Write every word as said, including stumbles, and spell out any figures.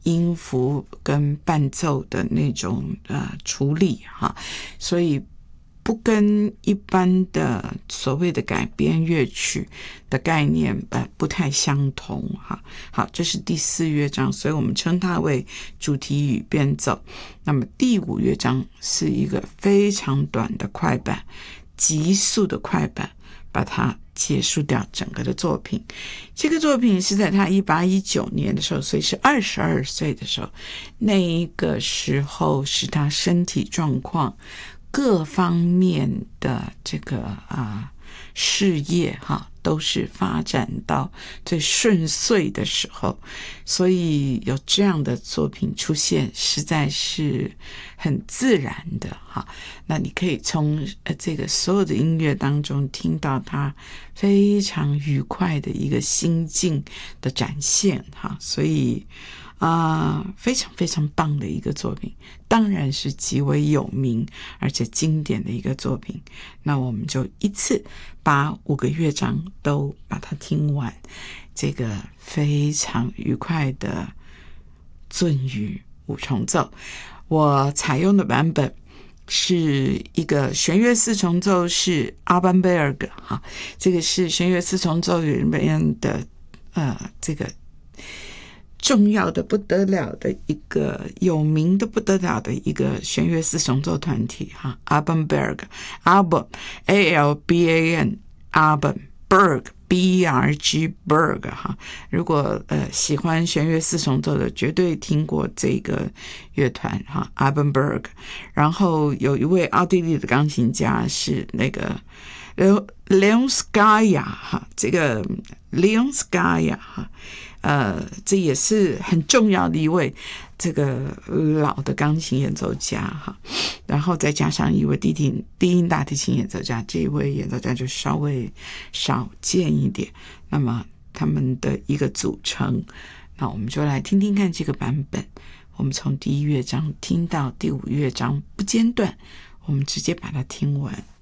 音符跟伴奏的那种呃处理哈，所以不跟一般的所谓的改编乐曲的概念呃不太相同哈。好，这是第四乐章，所以我们称它为主题与变奏。那么第五乐章是一个非常短的快板，急速的快板，把它结束掉整个的作品。这个作品是在他一八一九年的时候，所以是二十二岁的时候，那一个时候是他身体状况各方面的这个啊事业哈都是发展到最顺遂的时候，所以有这样的作品出现实在是很自然的哈。那你可以从呃这个所有的音乐当中听到他非常愉快的一个心境的展现哈，所以啊、呃，非常非常棒的一个作品，当然是极为有名而且经典的一个作品。那我们就一次把五个乐章都把它听完，这个非常愉快的隽语五重奏。我采用的版本是一个弦乐四重奏，是阿班贝尔格哈，这个是弦乐四重奏里面的呃这个重要的不得了的一个有名的不得了的一个弦乐四重奏团体哈 Alban Berg A L B A N Alban Berg B E R G Berg 哈，如果呃喜欢弦乐四重奏的绝对听过这个乐团哈 Alban Berg。 然后有一位奥地利的钢琴家是那个 Leon Schaia 哈，这个 Leon Schaia 哈呃，这也是很重要的一位这个老的钢琴演奏家哈，然后再加上一位低音低音大提琴演奏家，这一位演奏家就稍微少见一点。那么他们的一个组成，那我们就来听听看这个版本。我们从第一乐章听到第五乐章不间断，我们直接把它听完。